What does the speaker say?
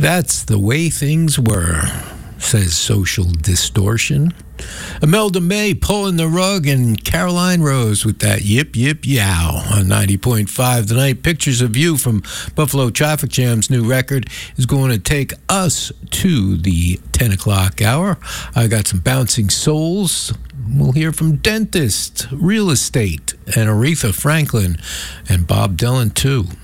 That's the way things were, says Social Distortion. Imelda May pulling the rug, and Caroline Rose with that yip, yip, yow on 90.5 tonight. Pictures of You from Buffalo Traffic Jam's new record is going to take us to the 10 o'clock hour. I got some Bouncing Souls. We'll hear from Dentist, Real Estate, and Aretha Franklin, and Bob Dylan too.